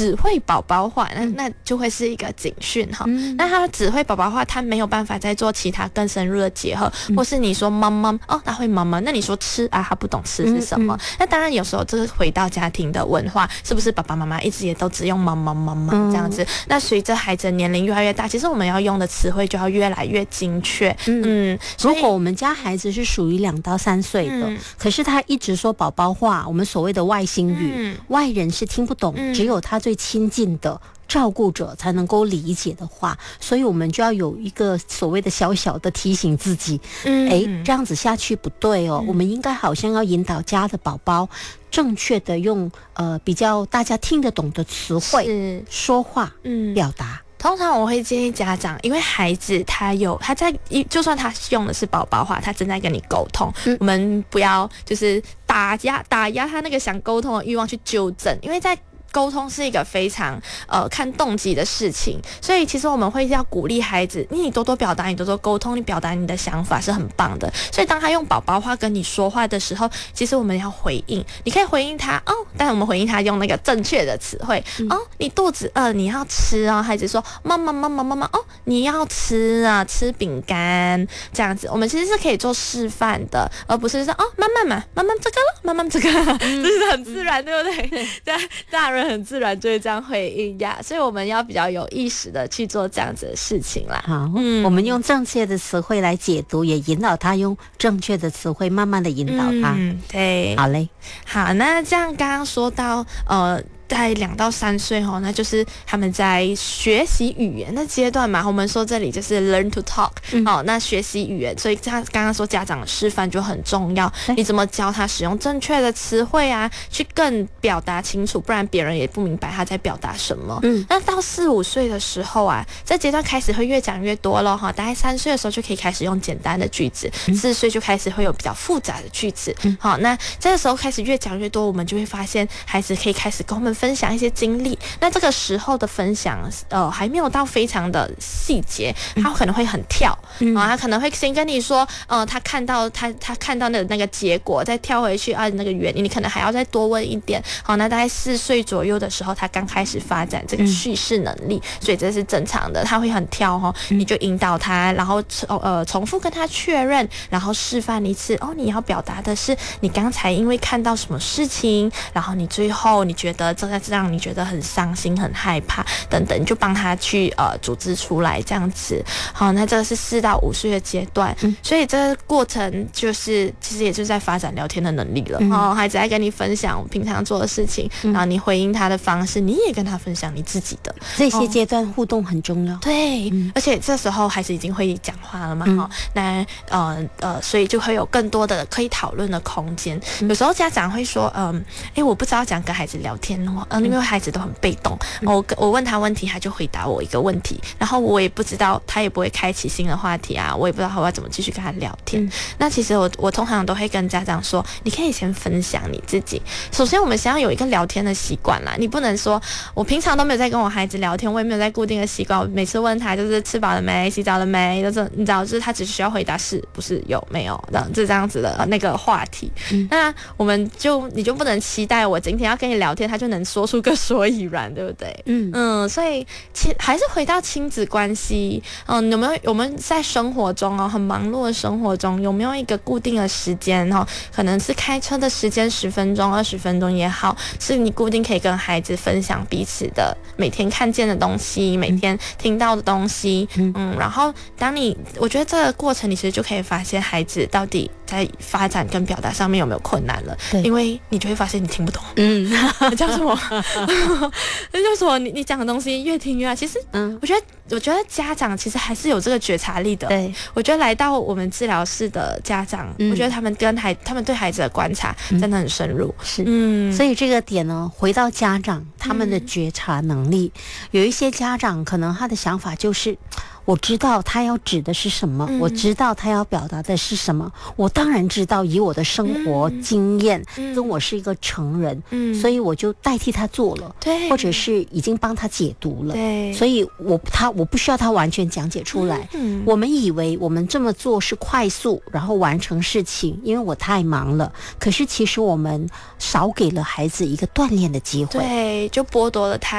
只会宝宝话，那就会是一个警讯哈。那他只会宝宝话，他没有办法再做其他更深入的结合，或是你说妈妈他会妈妈，那你说吃啊，他不懂吃是什么。那当然有时候这个回到家庭的文化，是不是爸爸妈妈一直也都只用妈妈这样子？那随着孩子的年龄越来越大，其实我们要用的词汇就要越来越精确。 如果我们家孩子是属于2到3岁的，可是他一直说宝宝话，我们所谓的外星语，外人是听不懂，只有他最亲近的照顾者才能够理解的话，所以我们就要有一个所谓的小小的提醒自己，这样子下去不对哦，我们应该好像要引导家的宝宝正确的用比较大家听得懂的词汇说话表达。 通常我会建议家长，因为孩子他在就算他用的是宝宝话，他正在跟你沟通，我们不要就是打压他那个想沟通的欲望去纠正，因为在沟通是一个非常看动机的事情，所以其实我们会要鼓励孩子，你多多表达，你多多沟通，你表达你的想法是很棒的。所以当他用宝宝话跟你说话的时候，其实我们要回应，你可以回应他但我们回应他用那个正确的词汇你肚子饿，你要吃啊。孩子说妈妈你要吃啊，吃饼干这样子，我们其实是可以做示范的，而不是说妈妈这个了，妈妈这个这是很自然，对不对？大人很自然就会这样回应呀，所以我们要比较有意识的去做这样子的事情啦。 好，我们用正确的词汇来解读，也引导他用正确的词汇慢慢的引导他。 对， 好嘞， 好，那这样刚刚说到在2到3岁那就是他们在学习语言的阶段嘛。我们说这里就是 learn to talk，那学习语言，所以他刚刚说家长的示范就很重要。你怎么教他使用正确的词汇啊，去更表达清楚，不然别人也不明白他在表达什么。那到4、5岁的时候啊，这阶段开始会越讲越多了大概3岁的时候就可以开始用简单的句子，4岁就开始会有比较复杂的句子。好，那这个时候开始越讲越多，我们就会发现孩子可以开始跟我们分享一些经历。那这个时候的分享还没有到非常的细节，他可能会很跳他可能会先跟你说他看到的那个结果，再跳回去那个原因，你可能还要再多问一点。好，那大概4岁左右的时候，他刚开始发展这个叙事能力，所以这是正常的，他会很跳你就引导他，然后重复跟他确认，然后示范一次你要表达的是你刚才因为看到什么事情，然后你最后你觉得这让你觉得很伤心很害怕等等，你就帮他去组织出来这样子。好，那这个是4到5岁的阶段，所以这个过程就是其实也就是在发展聊天的能力了。孩子在跟你分享平常做的事情，然后你回应他的方式，你也跟他分享你自己的。 这些阶段互动很重要。 对，而且这时候孩子已经会讲话了嘛，那所以就会有更多的可以讨论的空间。有时候家长会说我不知道怎样跟孩子聊天因为孩子都很被动，我问他问题，他就回答我一个问题，然后我也不知道，他也不会开启新的话题啊，我也不知道我要怎么继续跟他聊天。那其实我通常都会跟家长说，你可以先分享你自己。首先我们先要有一个聊天的习惯啦，你不能说我平常都没有在跟我孩子聊天，我也没有在固定的习惯，我每次问他就是吃饱了没，洗澡了没，就是你知道，就是他只需要回答是不是有没有这样子的那个话题。那你就不能期待我今天要跟你聊天，他就能说出个所以然，对不对？所以还是回到亲子关系，有没有我们在生活中很忙碌的生活中，有没有一个固定的时间可能是开车的时间10分钟、20分钟也好，是你固定可以跟孩子分享彼此的每天看见的东西，每天听到的东西。然后我觉得这个过程你其实就可以发现孩子到底在发展跟表达上面有没有困难了，因为你就会发现你听不懂。你讲什么？那叫什么？你讲的东西越听越其实我觉得家长其实还是有这个觉察力的。对，我觉得来到我们治疗室的家长，我觉得他们对孩子的观察真的很深入。 所以这个点呢，回到家长他们的觉察能力，有一些家长可能他的想法就是我知道他要指的是什么，我知道他要表达的是什么，我当然知道，以我的生活经验，跟我是一个成人，所以我就代替他做了，或者是已经帮他解读了，所以我不需要他完全讲解出来。我们以为我们这么做是快速然后完成事情，因为我太忙了，可是其实我们少给了孩子一个锻炼的机会， 对，就剥夺了他